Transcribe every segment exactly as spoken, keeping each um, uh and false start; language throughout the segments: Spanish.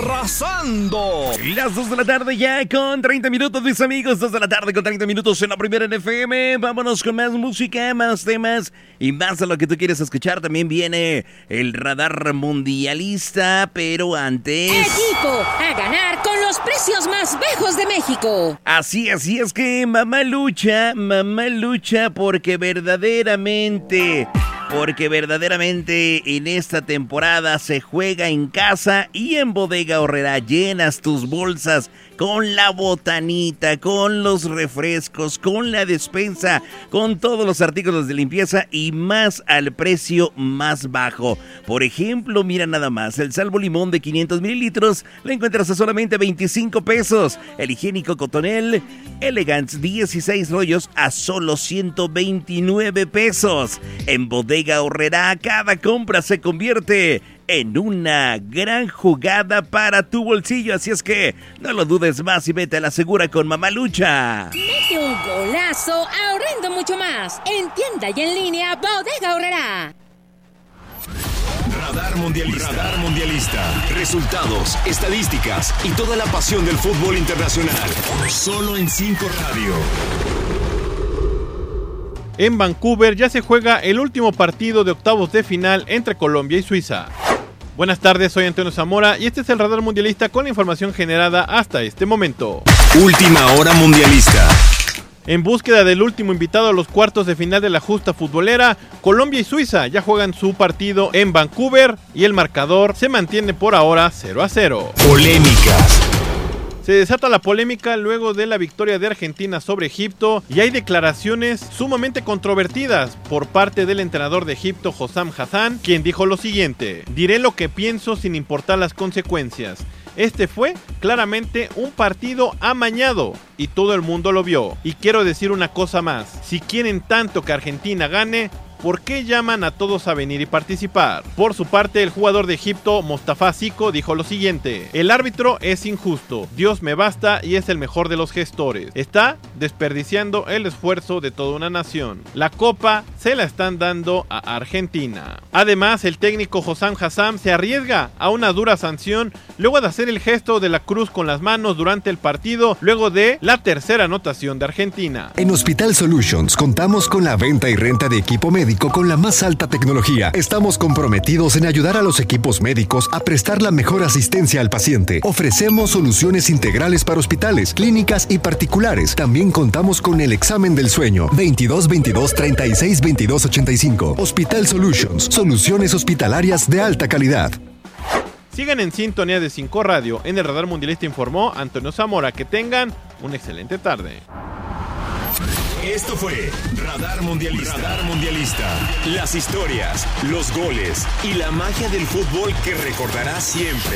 arrasando. Las dos de la tarde ya con treinta minutos, mis amigos. dos de la tarde con treinta minutos en la primera en F M. Vámonos con más música, más temas y más de lo que tú quieres escuchar. También viene el radar mundialista, pero antes... Equipo a ganar con los precios más bajos de México. Así, así es que mamá lucha, mamá lucha porque verdaderamente... Porque verdaderamente en esta temporada se juega en casa y en Bodega Aurrerá llenas tus bolsas con la botanita, con los refrescos, con la despensa, con todos los artículos de limpieza y más al precio más bajo. Por ejemplo, mira nada más, el Salvo Limón de quinientos mililitros lo encuentras a solamente veinticinco pesos. El higiénico Cotonel Elegance dieciséis rollos a solo ciento veintinueve pesos. En Bodega Aurrerá, cada compra se convierte en una gran jugada para tu bolsillo, así es que no lo dudes más y vete a la segura con Mamá Lucha. Mete un golazo ahorrando mucho más. En tienda y en línea, Bodega Aurrerá. Radar Mundialista. Radar Mundialista. Resultados, estadísticas y toda la pasión del fútbol internacional. Solo en cinco Radio. En Vancouver ya se juega el último partido de octavos de final entre Colombia y Suiza. Buenas tardes, soy Antonio Zamora y este es el Radar Mundialista con la información generada hasta este momento. Última hora mundialista. En búsqueda del último invitado a los cuartos de final de la justa futbolera, Colombia y Suiza ya juegan su partido en Vancouver y el marcador se mantiene por ahora cero a cero. Polémicas. Se desata la polémica luego de la victoria de Argentina sobre Egipto y hay declaraciones sumamente controvertidas por parte del entrenador de Egipto, Hossam Hassan, quien dijo lo siguiente: diré lo que pienso sin importar las consecuencias. Este fue claramente un partido amañado y todo el mundo lo vio. Y quiero decir una cosa más, si quieren tanto que Argentina gane, ¿por qué llaman a todos a venir y participar? Por su parte, el jugador de Egipto, Mostafa Siko, dijo lo siguiente: el árbitro es injusto, Dios me basta y es el mejor de los gestores. Está desperdiciando el esfuerzo de toda una nación. La copa se la están dando a Argentina. Además, el técnico Hossam Hassan se arriesga a una dura sanción luego de hacer el gesto de la cruz con las manos durante el partido, luego de la tercera anotación de Argentina. En Hospital Solutions contamos con la venta y renta de equipo médico con la más alta tecnología. Estamos comprometidos en ayudar a los equipos médicos a prestar la mejor asistencia al paciente. Ofrecemos soluciones integrales para hospitales, clínicas y particulares. También contamos con el examen del sueño. veintidós veintidós treinta y seis veintidós ochenta y cinco. Hospital Solutions, soluciones hospitalarias de alta calidad. Sigan en sintonía de cinco Radio. En el Radar Mundialista informó Antonio Zamora. Que tengan una excelente tarde. Esto fue Radar Mundialista. Radar Mundialista. Las historias, los goles y la magia del fútbol que recordarás siempre.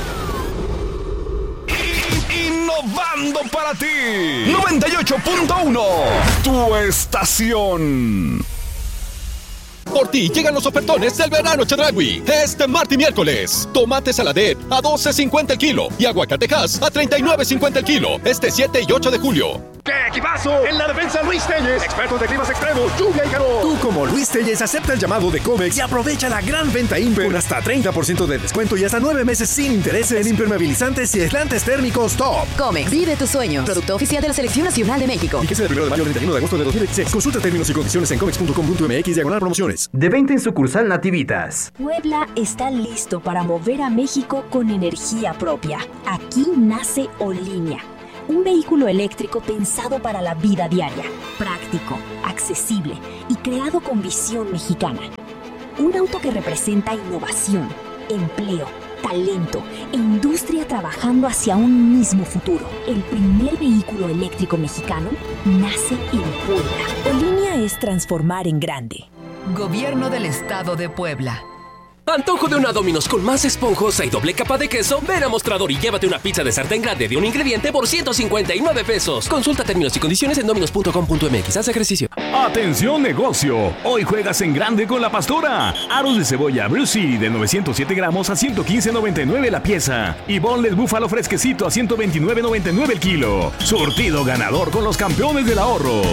Innovando para ti. noventa y ocho punto uno. Tu estación. Por ti llegan los ofertones del verano Chedraui. Este martes y miércoles. Tomate saladet a doce cincuenta el kilo y aguacatejas a treinta y nueve cincuenta el kilo. Este siete y ocho de julio. ¡Qué equipazo! En la defensa Luis Telles, expertos de climas extremos, lluvia y calor. Tú como Luis Telles acepta el llamado de Comex y aprovecha la gran venta Imper con hasta treinta por ciento de descuento y hasta nueve meses sin intereses en impermeabilizantes y aislantes térmicos top. Comex, vive tus sueños. Producto oficial de la Selección Nacional de México. Fíjese del primero de mayo al treinta y uno de agosto de dos mil veintiséis. Consulta términos y condiciones en comex punto com punto m x diagonal promociones. De venta en sucursal Nativitas. Puebla está listo para mover a México con energía propia. Aquí nace Olinea. Un vehículo eléctrico pensado para la vida diaria, práctico, accesible y creado con visión mexicana. Un auto que representa innovación, empleo, talento e industria trabajando hacia un mismo futuro. El primer vehículo eléctrico mexicano nace en Puebla. Olinea es transformar en grande. Gobierno del Estado de Puebla. Antojo de una Domino's con más esponjosa y doble capa de queso. Ven a Mostrador y llévate una pizza de sartén grande de un ingrediente por ciento cincuenta y nueve pesos. Consulta términos y condiciones en dominos punto com punto m x. Haz ejercicio. ¡Atención negocio! Hoy juegas en grande con La Pastora. Aros de cebolla Blue City de novecientos siete gramos a ciento quince noventa y nueve la pieza. Y boneless búfalo fresquecito a ciento veintinueve noventa y nueve el kilo. Surtido ganador con los campeones del ahorro.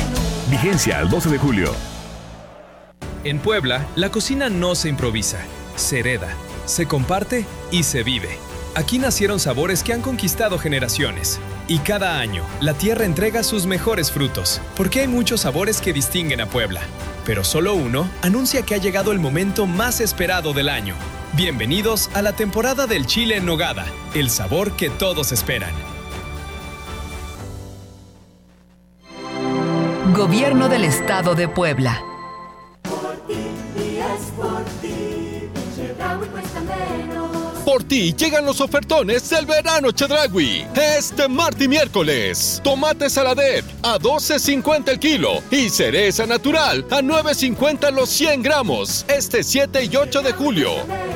Vigencia al doce de julio. En Puebla, la cocina no se improvisa, se hereda, se comparte y se vive. Aquí nacieron sabores que han conquistado generaciones. Y cada año, la tierra entrega sus mejores frutos, porque hay muchos sabores que distinguen a Puebla. Pero solo uno anuncia que ha llegado el momento más esperado del año. Bienvenidos a la temporada del chile en nogada, el sabor que todos esperan. Gobierno del Estado de Puebla. Por ti llegan los ofertones del verano Chedraui. Este martes y miércoles. Tomate saladet a doce cincuenta el kilo y cereza natural a nueve cincuenta los cien gramos. Este siete y ocho de julio.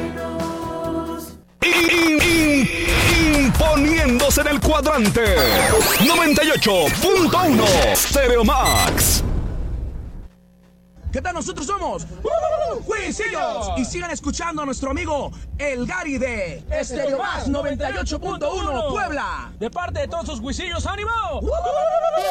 Imponiéndose en el cuadrante. noventa y ocho punto uno Stereo Max. ¿Qué tal? Nosotros somos uh, Juicillos. Y sigan escuchando a nuestro amigo El Gary de Stereo Max noventa y ocho punto uno Puebla. De parte de todos sus Juicillos, ¡ánimo! Uh,